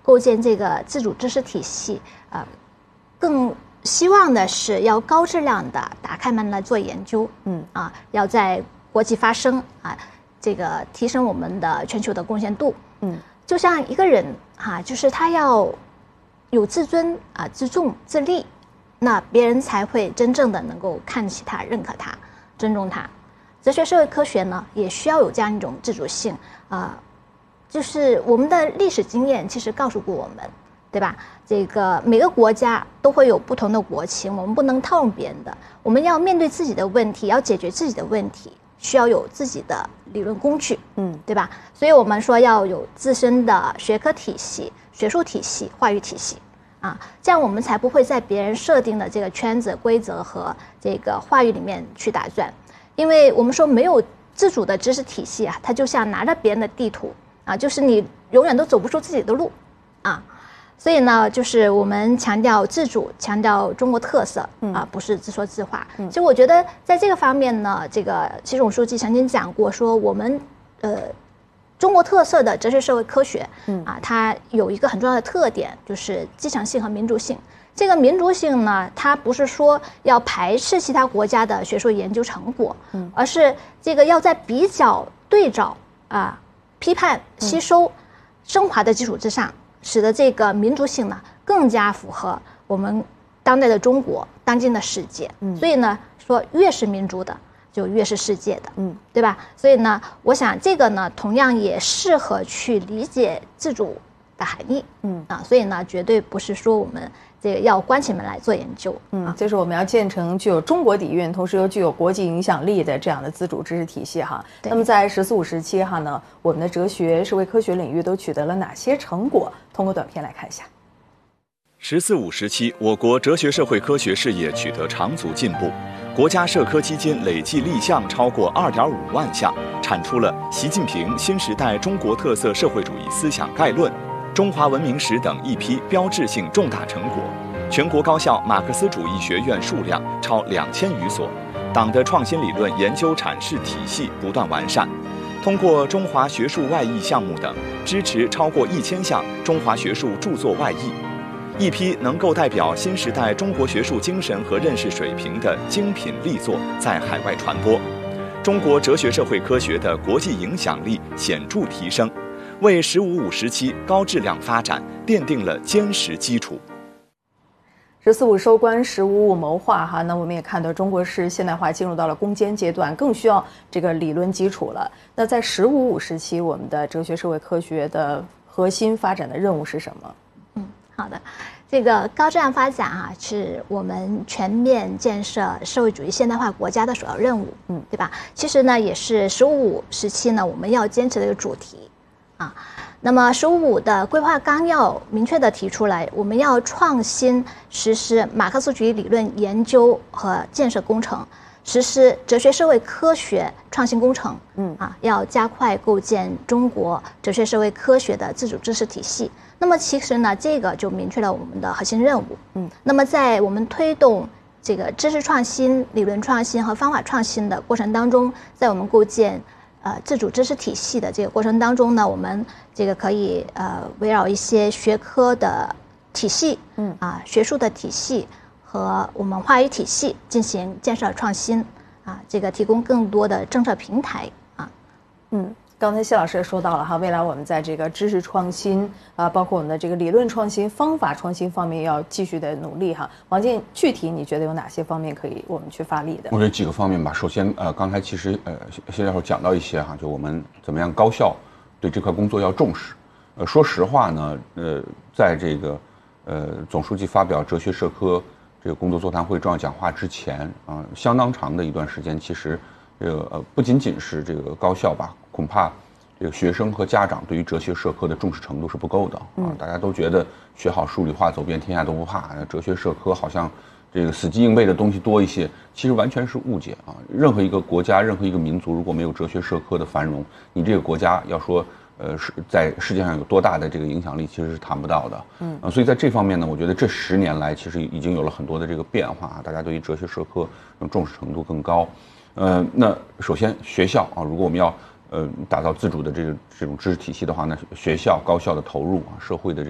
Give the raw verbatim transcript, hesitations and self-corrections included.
构建这个自主知识体系，呃，更希望的是要高质量的打开门来做研究，嗯啊，要在国际发声啊，这个提升我们的全球的贡献度，嗯，就像一个人哈、啊，就是他要有自尊啊、自重、自立，那别人才会真正的能够看起他、认可他、尊重他。哲学社会科学呢，也需要有这样一种自主性啊、呃，就是我们的历史经验其实告诉过我们，对吧？这个每个国家都会有不同的国情，我们不能套用别人的，我们要面对自己的问题，要解决自己的问题，需要有自己的理论工具，嗯，对吧？所以我们说要有自身的学科体系、学术体系、话语体系。啊，这样我们才不会在别人设定的这个圈子、规则和这个话语里面去打转。因为我们说没有自主的知识体系啊，它就像拿着别人的地图啊，就是你永远都走不出自己的路啊。所以呢，就是我们强调自主，强调中国特色啊，不是自说自话。嗯、其实我觉得在这个方面呢，这个习总书记曾经讲过，说我们呃中国特色的哲学社会科学，嗯啊，它有一个很重要的特点，就是继承性和民族性。这个民族性呢，它不是说要排斥其他国家的学术研究成果，嗯，而是这个要在比较、对照啊、批判、吸收、升华的基础之上，使得这个民族性呢更加符合我们当代的中国、当今的世界。嗯，所以呢，说越是民族的，就越是世界的，嗯，对吧？所以呢，我想这个呢，同样也适合去理解自主的含义，嗯啊，所以呢，绝对不是说我们这个要关起门来做研究， 嗯，就是我们要建成具有中国底蕴，同时又具有国际影响力的这样的自主知识体系哈。那么在“十四五”时期哈呢，我们的哲学、社会科学领域都取得了哪些成果？通过短片来看一下。 十四五时期，我国哲学社会科学事业取得长足进步，国家社科基金累计立项超过二点五万项，产出了《习近平新时代中国特色社会主义思想概论》、中华文明史等一批标志性重大成果。全国高校马克思主义学院数量超两千余所，党的创新理论研究阐释体系不断完善。通过中华学术外译项目等，支持超过一千项中华学术著作外译。一批能够代表新时代中国学术精神和认识水平的精品力作在海外传播，中国哲学社会科学的国际影响力显著提升，为“十五五”时期高质量发展奠定了坚实基础。 十四五收官，十五五谋划哈，那我们也看到中国式现代化进入到了攻坚阶段，更需要这个理论基础了。那在十五五时期，我们的哲学社会科学的核心发展的任务是什么？ 嗯，好的，这个高质量发展啊，是我们全面建设社会主义现代化国家的首要任务，嗯，对吧？其实呢，也是十五五时期呢，我们要坚持的一个主题啊。那么“十五五”的规划纲要明确地提出来，我们要创新实施马克思主义理论研究和建设工程，实施哲学社会科学创新工程，嗯啊，要加快构建中国哲学社会科学的自主知识体系。那么其实呢，这个就明确了我们的核心任务，嗯。那么在我们推动这个知识创新、理论创新和方法创新的过程当中，在我们构建呃，自主知识体系的这个过程当中呢，我们这个可以呃围绕一些学科的体系，嗯啊，学术的体系和我们话语体系进行建设创新，啊，这个提供更多的政策平台啊， 嗯。刚才谢老师也说到了哈，未来我们在这个知识创新啊，包括我们的这个理论创新、方法创新方面要继续的努力哈。王进，具体你觉得有哪些方面可以我们去发力的？ 我觉得几个方面吧。首先，呃，刚才其实呃谢教授讲到一些哈，就我们怎么样高效对这块工作要重视。呃，说实话呢，呃，在这个呃总书记发表哲学社科这个工作座谈会重要讲话之前啊、呃，相当长的一段时间，其实这个呃不仅仅是这个高校吧。恐怕这个学生和家长对于哲学社科的重视程度是不够的啊！大家都觉得学好数理化走遍天下都不怕，哲学社科好像这个死记硬背的东西多一些，其实完全是误解啊！任何一个国家、任何一个民族，如果没有哲学社科的繁荣，你这个国家要说呃是在世界上有多大的这个影响力，其实是谈不到的。嗯啊，所以在这方面呢，我觉得这十年来其实已经有了很多的这个变化，大家对于哲学社科重视程度更高。呃，那首先学校啊，如果我们要呃，打造自主的这个这种知识体系的话呢，学校高校的投入啊，社会的这